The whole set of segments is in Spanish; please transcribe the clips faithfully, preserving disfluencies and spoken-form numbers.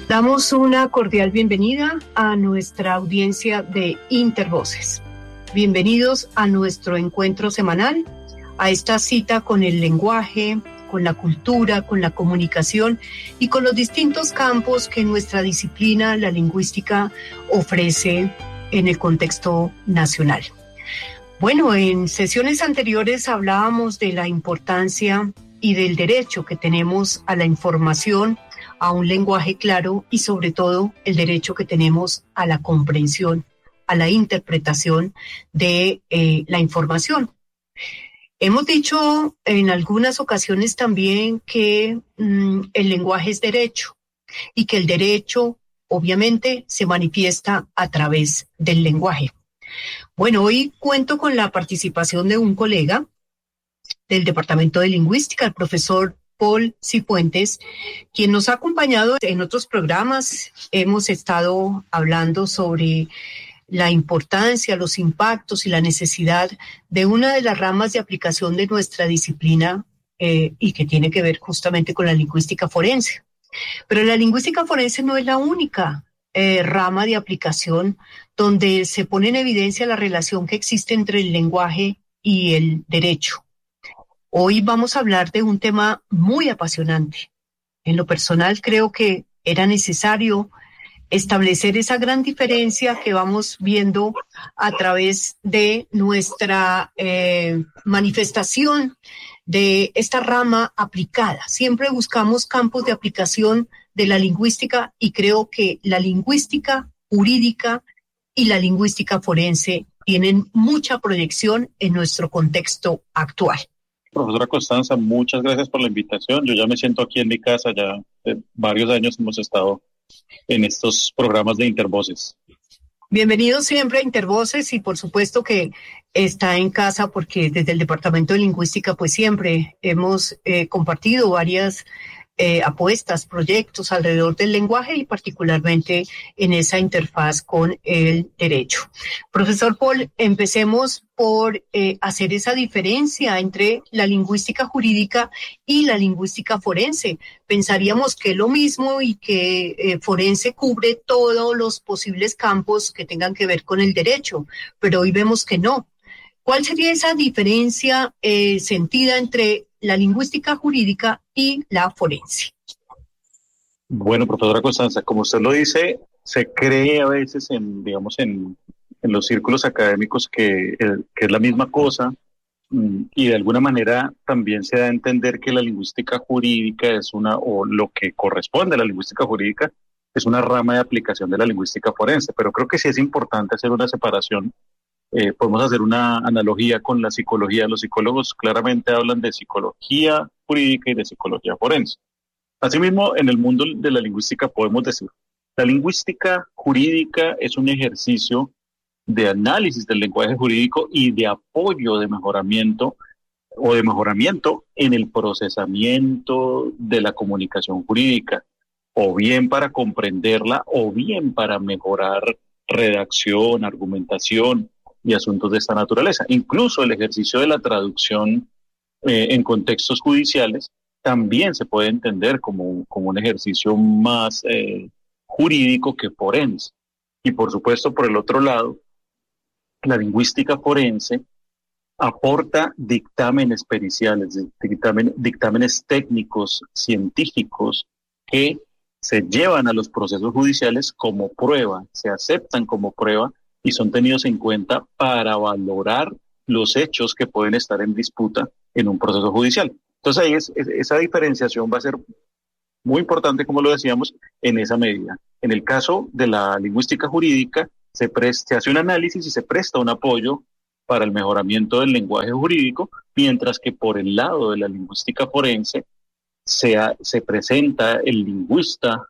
Damos una cordial bienvenida a nuestra audiencia de Intervoces. Bienvenidos a nuestro encuentro semanal, a esta cita con el lenguaje, con la cultura, con la comunicación y con los distintos campos que nuestra disciplina, la lingüística, ofrece en el contexto nacional. Bueno, en sesiones anteriores hablábamos de la importancia y del derecho que tenemos a la información, a un lenguaje claro y sobre todo el derecho que tenemos a la comprensión, a la interpretación de eh, la información. Hemos dicho en algunas ocasiones también que mmm, el lenguaje es derecho y que el derecho obviamente se manifiesta a través del lenguaje. Bueno, hoy cuento con la participación de un colega del Departamento de Lingüística, el profesor Paul Cifuentes, quien nos ha acompañado en otros programas. Hemos estado hablando sobre la importancia, los impactos y la necesidad de una de las ramas de aplicación de nuestra disciplina eh, y que tiene que ver justamente con la lingüística forense. Pero la lingüística forense no es la única eh, rama de aplicación donde se pone en evidencia la relación que existe entre el lenguaje y el derecho. Hoy vamos a hablar de un tema muy apasionante. En lo personal creo que era necesario establecer esa gran diferencia que vamos viendo a través de nuestra eh, manifestación de esta rama aplicada. Siempre buscamos campos de aplicación de la lingüística y creo que la lingüística jurídica y la lingüística forense tienen mucha proyección en nuestro contexto actual. Profesora Constanza, muchas gracias por la invitación. Yo ya me siento aquí en mi casa, ya de varios años hemos estado en estos programas de Intervoces. Bienvenido siempre a Intervoces y por supuesto que está en casa porque desde el Departamento de Lingüística pues siempre hemos eh, compartido varias eh, apuestas, proyectos alrededor del lenguaje y particularmente en esa interfaz con el derecho. Profesor Paul, empecemos por eh, hacer esa diferencia entre la lingüística jurídica y la lingüística forense. Pensaríamos que es lo mismo y que eh, forense cubre todos los posibles campos que tengan que ver con el derecho, pero hoy vemos que no. ¿Cuál sería esa diferencia eh, sentida entre la lingüística jurídica y la forense? Bueno, profesora Constanza, como usted lo dice, se cree a veces en, digamos, en, en los círculos académicos que, que es la misma cosa y de alguna manera también se da a entender que la lingüística jurídica es una, o lo que corresponde a la lingüística jurídica, es una rama de aplicación de la lingüística forense, pero creo que sí es importante hacer una separación. Eh, podemos hacer una analogía con la psicología. Los psicólogos claramente hablan de psicología jurídica y de psicología forense. Asimismo, en el mundo de la lingüística podemos decir, la lingüística jurídica es un ejercicio de análisis del lenguaje jurídico y de apoyo de mejoramiento o de mejoramiento en el procesamiento de la comunicación jurídica, o bien para comprenderla, o bien para mejorar redacción, argumentación y asuntos de esta naturaleza. Incluso el ejercicio de la traducción eh, en contextos judiciales también se puede entender como, como un ejercicio más eh, jurídico que forense. Y por supuesto, por el otro lado, la lingüística forense aporta dictámenes periciales, dictámenes, dictámenes técnicos, científicos, que se llevan a los procesos judiciales como prueba, se aceptan como prueba y son tenidos en cuenta para valorar los hechos que pueden estar en disputa en un proceso judicial. Entonces ahí es, es, esa diferenciación va a ser muy importante, como lo decíamos, en esa medida. En el caso de la lingüística jurídica, se, presta, se hace un análisis y se presta un apoyo para el mejoramiento del lenguaje jurídico, mientras que por el lado de la lingüística forense se, ha, se presenta el lingüista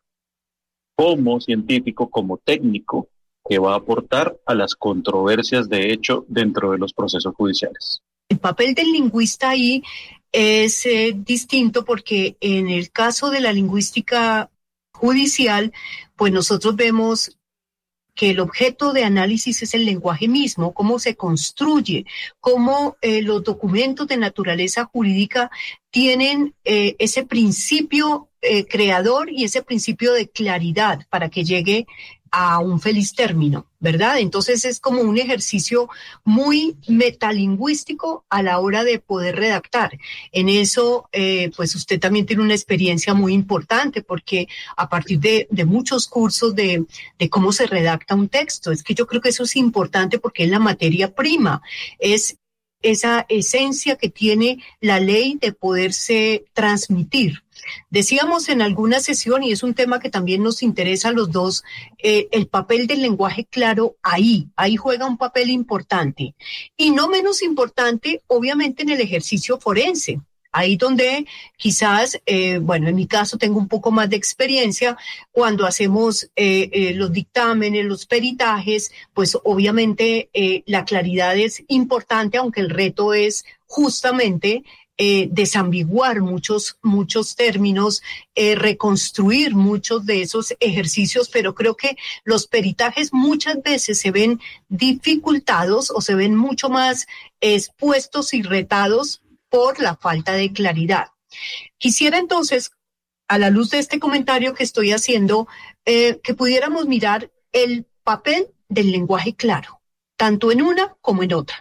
como científico, como técnico, que va a aportar a las controversias de hecho dentro de los procesos judiciales. El papel del lingüista ahí es eh, distinto porque en el caso de la lingüística judicial, pues nosotros vemos que el objeto de análisis es el lenguaje mismo, cómo se construye, cómo eh, los documentos de naturaleza jurídica tienen eh, ese principio eh, creador y ese principio de claridad para que llegue a un feliz término, ¿verdad? Entonces es como un ejercicio muy metalingüístico a la hora de poder redactar. En eso, eh, pues usted también tiene una experiencia muy importante porque a partir de, de muchos cursos de, de cómo se redacta un texto, es que yo creo que eso es importante porque es la materia prima, es esa esencia que tiene la ley de poderse transmitir. Decíamos en alguna sesión, y es un tema que también nos interesa a los dos, eh, el papel del lenguaje claro ahí, ahí juega un papel importante. Y no menos importante, obviamente, en el ejercicio forense. Ahí donde quizás, eh, bueno, en mi caso tengo un poco más de experiencia, cuando hacemos eh, eh, los dictámenes, los peritajes, pues obviamente eh, la claridad es importante, aunque el reto es justamente eh, desambiguar muchos, muchos términos, eh, reconstruir muchos de esos ejercicios, pero creo que los peritajes muchas veces se ven dificultados o se ven mucho más expuestos y retados por la falta de claridad. Quisiera entonces, a la luz de este comentario que estoy haciendo, eh, que pudiéramos mirar el papel del lenguaje claro, tanto en una como en otra.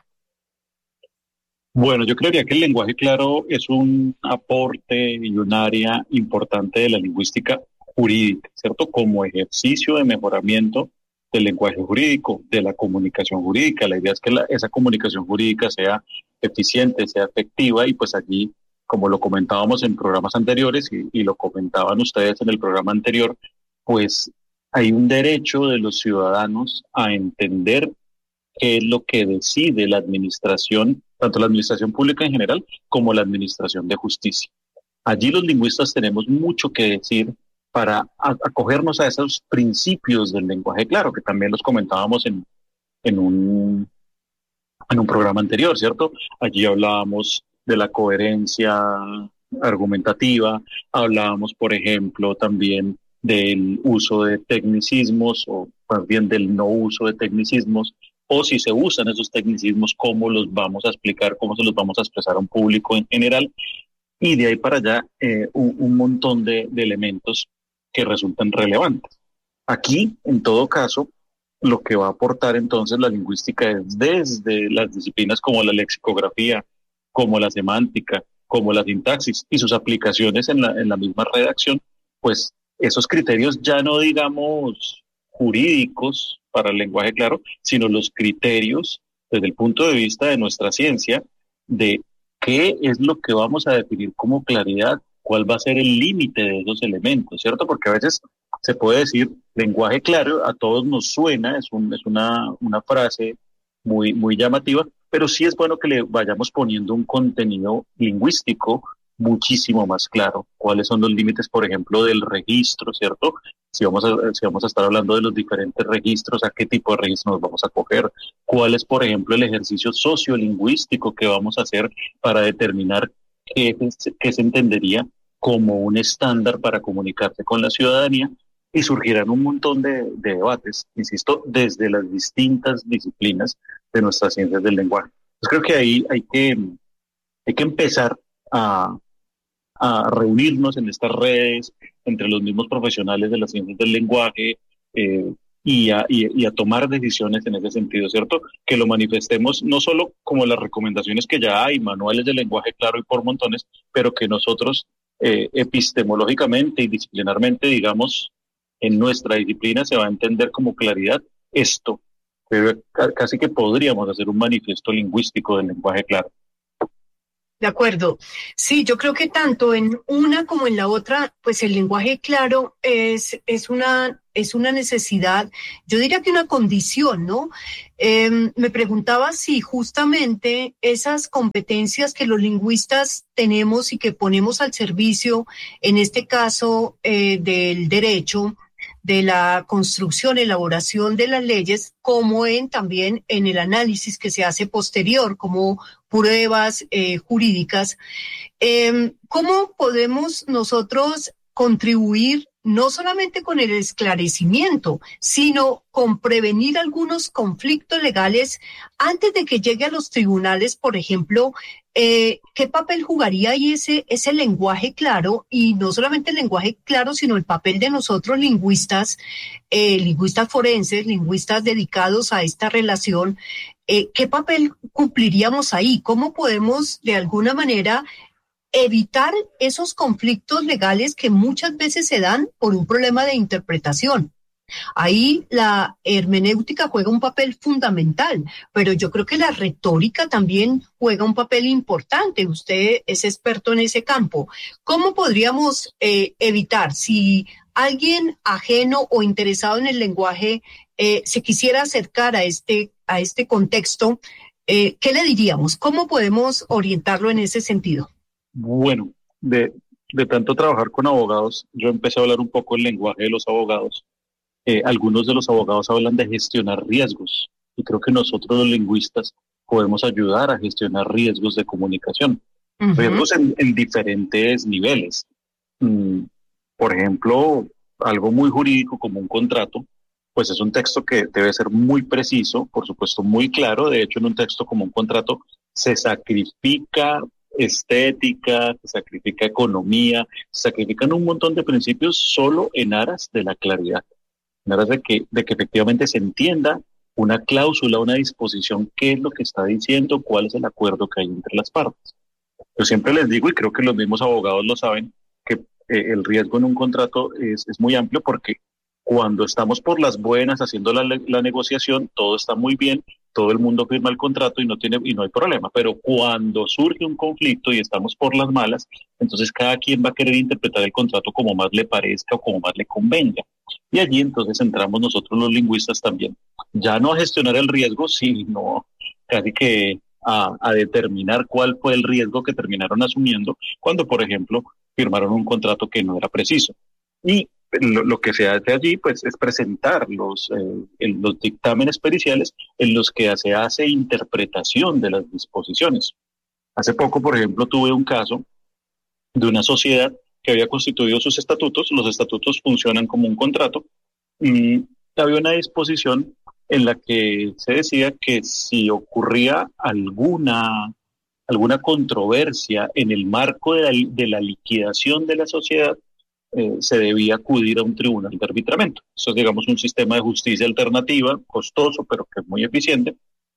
Bueno, yo creería que el lenguaje claro es un aporte y un área importante de la lingüística jurídica, ¿cierto? Como ejercicio de mejoramiento del lenguaje jurídico, de la comunicación jurídica. La idea es que la, esa comunicación jurídica sea eficiente, sea efectiva, y pues allí, como lo comentábamos en programas anteriores y, y lo comentaban ustedes en el programa anterior, pues hay un derecho de los ciudadanos a entender qué es lo que decide la administración, tanto la administración pública en general como la administración de justicia. Allí los lingüistas tenemos mucho que decir para acogernos a esos principios del lenguaje claro, que también los comentábamos en, en un en un programa anterior, ¿cierto? Allí hablábamos de la coherencia argumentativa, hablábamos, por ejemplo, también del uso de tecnicismos, o más bien del no uso de tecnicismos, o si se usan esos tecnicismos, cómo los vamos a explicar, cómo se los vamos a expresar a un público en general, y de ahí para allá eh, un, un montón de, de elementos que resultan relevantes. Aquí, en todo caso, lo que va a aportar entonces la lingüística es desde las disciplinas como la lexicografía, como la semántica, como la sintaxis y sus aplicaciones en la, en la misma redacción, pues esos criterios ya no digamos jurídicos para el lenguaje claro, sino los criterios desde el punto de vista de nuestra ciencia de qué es lo que vamos a definir como claridad, cuál va a ser el límite de esos elementos, ¿cierto? Porque a veces se puede decir lenguaje claro, a todos nos suena, es, un, es una, una frase muy, muy llamativa, pero sí es bueno que le vayamos poniendo un contenido lingüístico muchísimo más claro. ¿Cuáles son los límites, por ejemplo, del registro, ¿cierto? Si vamos a, si vamos a estar hablando de los diferentes registros, ¿a qué tipo de registro nos vamos a coger? ¿Cuál es, por ejemplo, el ejercicio sociolingüístico que vamos a hacer para determinar qué, qué se entendería como un estándar para comunicarse con la ciudadanía? Y surgirán un montón de, de debates, insisto, desde las distintas disciplinas de nuestras ciencias del lenguaje. Pues creo que ahí hay que, hay que empezar a, a reunirnos en estas redes entre los mismos profesionales de las ciencias del lenguaje eh, y, a, y, y a tomar decisiones en ese sentido, ¿cierto? Que lo manifestemos no solo como las recomendaciones que ya hay, manuales de lenguaje claro y por montones, pero que nosotros eh, epistemológicamente y disciplinarmente, digamos, en nuestra disciplina se va a entender como claridad esto, pero casi que podríamos hacer un manifiesto lingüístico del lenguaje claro. De acuerdo. Sí, yo creo que tanto en una como en la otra, pues el lenguaje claro es, es una, es una necesidad, yo diría que una condición, ¿no? Eh, me preguntaba si justamente esas competencias que los lingüistas tenemos y que ponemos al servicio, en este caso eh, del derecho, de la construcción, elaboración de las leyes, como en también en el análisis que se hace posterior, como pruebas eh, jurídicas. Eh, ¿Cómo podemos nosotros contribuir no solamente con el esclarecimiento, sino con prevenir algunos conflictos legales antes de que llegue a los tribunales, por ejemplo, eh, ¿qué papel jugaría ahí ese, ese lenguaje claro? Y no solamente el lenguaje claro, sino el papel de nosotros lingüistas, eh, lingüistas forenses, lingüistas dedicados a esta relación. Eh, ¿Qué papel cumpliríamos ahí? ¿Cómo podemos, de alguna manera, evitar esos conflictos legales que muchas veces se dan por un problema de interpretación? Ahí la hermenéutica juega un papel fundamental, pero yo creo que la retórica también juega un papel importante. Usted es experto en ese campo. ¿Cómo podríamos eh, evitar, si alguien ajeno o interesado en el lenguaje eh, se quisiera acercar a este, a este contexto, eh, qué le diríamos? ¿Cómo podemos orientarlo en ese sentido? Bueno, de, de tanto trabajar con abogados, yo empecé a hablar un poco el lenguaje de los abogados. Eh, algunos de los abogados hablan de gestionar riesgos, y creo que nosotros los lingüistas podemos ayudar a gestionar riesgos de comunicación, uh-huh. riesgos en, en diferentes niveles. Mm, por ejemplo, algo muy jurídico como un contrato, pues es un texto que debe ser muy preciso, por supuesto muy claro. De hecho, en un texto como un contrato se sacrifica estética, se sacrifica economía, se sacrifican un montón de principios solo en aras de la claridad, en aras de que, de que efectivamente se entienda una cláusula, una disposición, qué es lo que está diciendo, cuál es el acuerdo que hay entre las partes. Yo siempre les digo, y creo que los mismos abogados lo saben, que eh, el riesgo en un contrato es, es muy amplio, porque cuando estamos por las buenas haciendo la, la negociación, todo está muy bien, todo el mundo firma el contrato y no tiene y no hay problema. Pero cuando surge un conflicto y estamos por las malas, entonces cada quien va a querer interpretar el contrato como más le parezca o como más le convenga. Y allí entonces entramos nosotros los lingüistas también, ya no a gestionar el riesgo, sino casi que a, a determinar cuál fue el riesgo que terminaron asumiendo cuando, por ejemplo, firmaron un contrato que no era preciso. Y Lo, lo que se hace allí, pues, es presentar los, eh, los dictámenes periciales en los que se hace interpretación de las disposiciones. Hace poco, por ejemplo, tuve un caso de una sociedad que había constituido sus estatutos. Los estatutos funcionan como un contrato. Y había una disposición en la que se decía que si ocurría alguna, alguna controversia en el marco de la, de la liquidación de la sociedad, Eh, se debía acudir a un tribunal de arbitramiento. Eso es, digamos, un sistema de justicia alternativa, costoso, pero que es muy eficiente.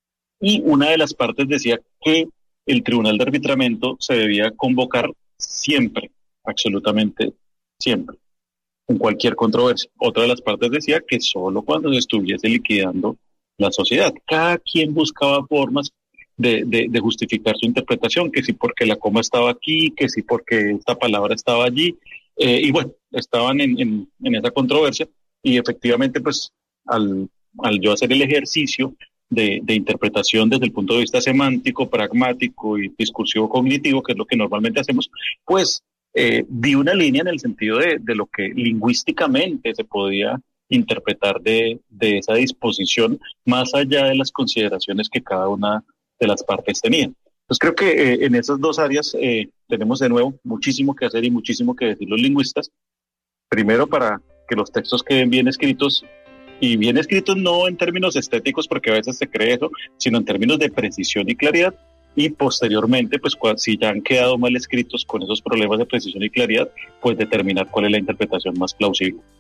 Y una de las partes decía que el tribunal de arbitramiento se debía convocar siempre, absolutamente siempre, en cualquier controversia. Otra de las partes decía que solo cuando se estuviese liquidando la sociedad. Cada quien buscaba formas de, de, de justificar su interpretación, que si porque la coma estaba aquí, que si porque esta palabra estaba allí. Eh, y bueno, estaban en, en, en esa controversia, y efectivamente, pues, al, al yo hacer el ejercicio de, de interpretación desde el punto de vista semántico, pragmático y discursivo cognitivo, que es lo que normalmente hacemos, pues eh, di una línea en el sentido de, de lo que lingüísticamente se podía interpretar de, de esa disposición, más allá de las consideraciones que cada una de las partes tenía. Pues creo que eh, en esas dos áreas eh, tenemos de nuevo muchísimo que hacer y muchísimo que decir los lingüistas. Primero, para que los textos queden bien escritos, y bien escritos no en términos estéticos, porque a veces se cree eso, sino en términos de precisión y claridad. Y posteriormente, pues si ya han quedado mal escritos con esos problemas de precisión y claridad, pues determinar cuál es la interpretación más plausible.